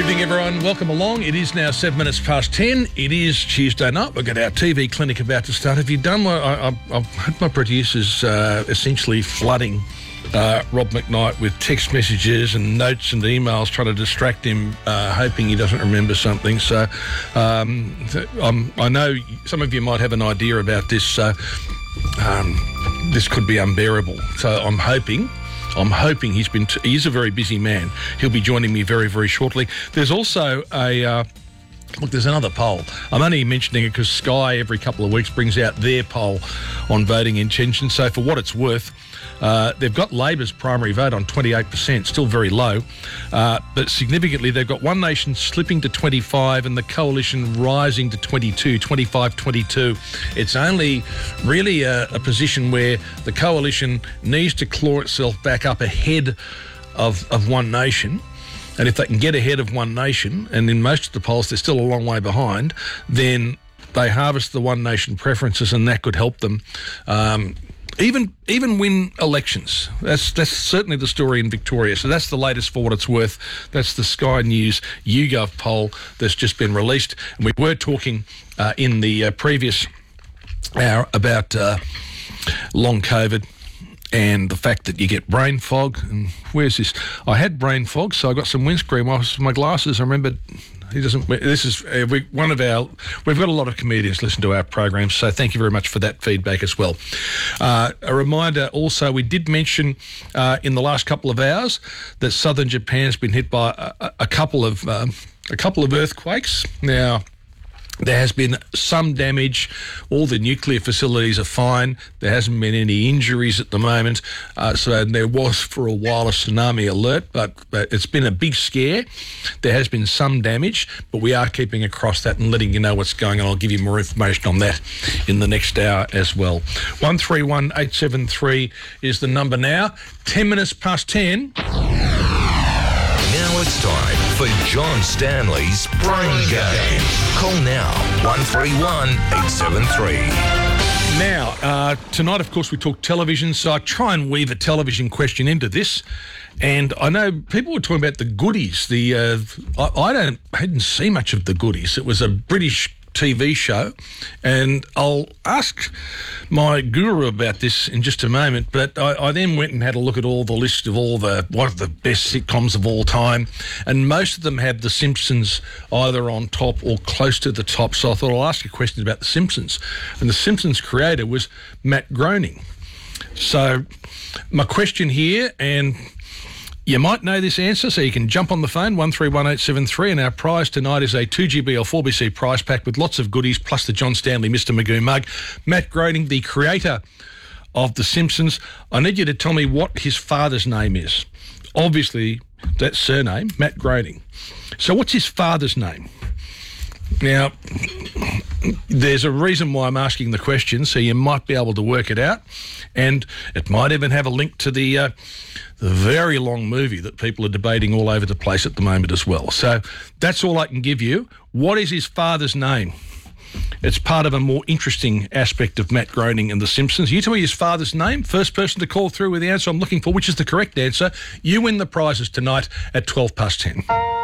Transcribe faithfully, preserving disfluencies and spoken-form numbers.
Evening, everyone. Welcome along. It is now seven minutes past ten. It is Tuesday night. We've got our T V clinic about to start. Have you done what I, I, I've had my producers uh, essentially flooding uh, Rob McKnight with text messages and notes and emails trying to distract him, uh, hoping he doesn't remember something. So um, th- um, I know some of you might have an idea about this. So um, this could be unbearable. So I'm hoping... I'm hoping he's been... T- he's a very busy man. He'll be joining me very, very shortly. There's also a... Uh, look, there's another poll. I'm only mentioning it because Sky every couple of weeks brings out their poll on voting intentions. So for what it's worth, uh, they've got Labor's primary vote on twenty-eight percent, still very low. Uh, but significantly, they've got One Nation slipping to twenty-five and the Coalition rising to twenty-two, twenty-five twenty-two. It's only really a, a position where the Coalition needs to claw itself back up ahead of, of One Nation. And if they can get ahead of One Nation, and in most of the polls they're still a long way behind, then they harvest the One Nation preferences and that could help them um, even even win elections. That's that's certainly the story in Victoria. So that's the latest for what it's worth. That's the Sky News YouGov poll that's just been released. And we were talking uh, in the uh, previous hour about uh, long COVID and the fact that you get brain fog. And where's this? I had brain fog, so I got some windscreen whilst my glasses. I remembered he doesn't. This is uh, we, one of our. We've got a lot of comedians listen to our programs, so thank you very much for that feedback as well. Uh, a reminder also, we did mention uh, in the last couple of hours that southern Japan's been hit by a, a couple of um, a couple of earthquakes. Now, there has been some damage. All the nuclear facilities are fine. There hasn't been any injuries at the moment. Uh, so there was for a while a tsunami alert, but, but it's been a big scare. There has been some damage, but we are keeping across that and letting you know what's going on. I'll give you more information on that in the next hour as well. one three one eight seven three is the number now. Ten minutes past ten. Now it's time for John Stanley's Brain Game. Call now, one three one eight seven three. Now, uh, tonight, of course, we talk television, so I try and weave a television question into this. And I know people were talking about the Goodies. The uh, I, I don't I didn't see much of the Goodies. It was a British T V show, and I'll ask my guru about this in just a moment, but I, I then went and had a look at all the list of all the what are the best sitcoms of all time, and most of them have The Simpsons either on top or close to the top, so I thought I'll ask you questions about The Simpsons. And The Simpsons creator was Matt Groening. So my question here, and you might know this answer, so you can jump on the phone, one three one eight seven three, and our prize tonight is a two G B or four B C prize pack with lots of goodies, plus the John Stanley Mister Magoo mug. Matt Groening, the creator of The Simpsons, I need you to tell me what his father's name is. Obviously, that surname, Matt Groening. So what's his father's name? Now, there's a reason why I'm asking the question, so you might be able to work it out, and it might even have a link to the... Uh, the very long movie that people are debating all over the place at the moment as well. So that's all I can give you. What is his father's name? It's part of a more interesting aspect of Matt Groening and The Simpsons. You tell me his father's name. First person to call through with the answer I'm looking for, which is the correct answer. You win the prizes tonight at twelve past ten.